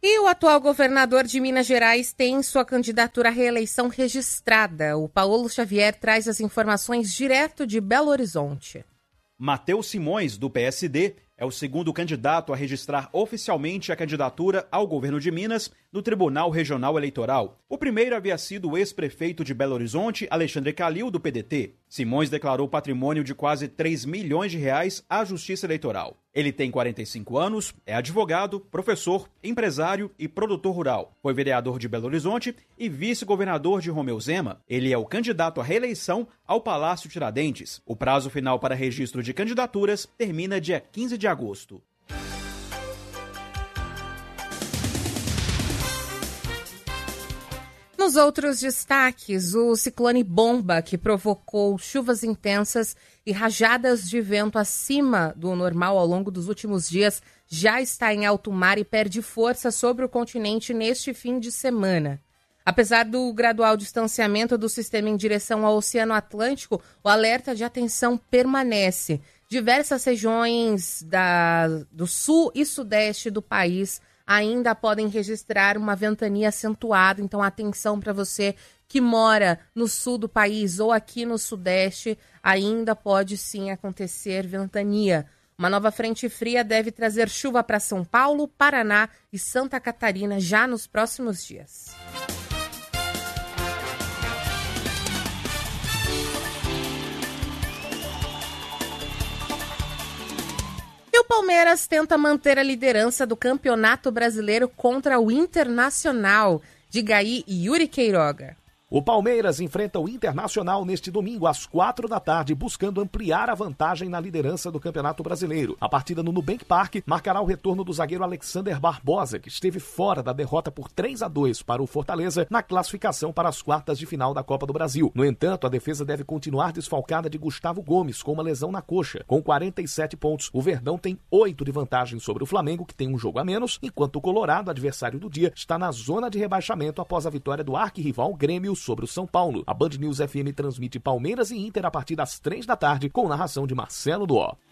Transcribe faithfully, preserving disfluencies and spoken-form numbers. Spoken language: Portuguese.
E o atual governador de Minas Gerais tem sua candidatura à reeleição registrada. O Paulo Xavier traz as informações direto de Belo Horizonte. Matheus Simões, do P S D, é o segundo candidato a registrar oficialmente a candidatura ao governo de Minas no Tribunal Regional Eleitoral. O primeiro havia sido o ex-prefeito de Belo Horizonte, Alexandre Calil, do P D T. Simões declarou patrimônio de quase três milhões de reais à Justiça Eleitoral. Ele tem quarenta e cinco anos, é advogado, professor, empresário e produtor rural. Foi vereador de Belo Horizonte e vice-governador de Romeu Zema. Ele é o candidato à reeleição ao Palácio Tiradentes. O prazo final para registro de candidaturas termina dia quinze de agosto. Nos outros destaques, o ciclone Bomba, que provocou chuvas intensas e rajadas de vento acima do normal ao longo dos últimos dias, já está em alto mar e perde força sobre o continente neste fim de semana. Apesar do gradual distanciamento do sistema em direção ao Oceano Atlântico, o alerta de atenção permanece. Diversas regiões da, do sul e sudeste do país ainda podem registrar uma ventania acentuada, então atenção para você que mora no sul do país ou aqui no sudeste, ainda pode sim acontecer ventania. Uma nova frente fria deve trazer chuva para São Paulo, Paraná e Santa Catarina já nos próximos dias. O Palmeiras tenta manter a liderança do Campeonato Brasileiro contra o Internacional. Diga aí, Yuri Queiroga. O Palmeiras enfrenta o Internacional neste domingo às quatro da tarde, buscando ampliar a vantagem na liderança do Campeonato Brasileiro. A partida no Nubank Park marcará o retorno do zagueiro Alexander Barbosa, que esteve fora da derrota por três a dois para o Fortaleza na classificação para as quartas de final da Copa do Brasil. No entanto, a defesa deve continuar desfalcada de Gustavo Gomes, com uma lesão na coxa. Com quarenta e sete pontos, o Verdão tem oito de vantagem sobre o Flamengo, que tem um jogo a menos, enquanto o Colorado, adversário do dia, está na zona de rebaixamento após a vitória do arquirrival Grêmio sobre o São Paulo. A Band News F M transmite Palmeiras e Inter a partir das três da tarde, com narração de Marcelo Duó.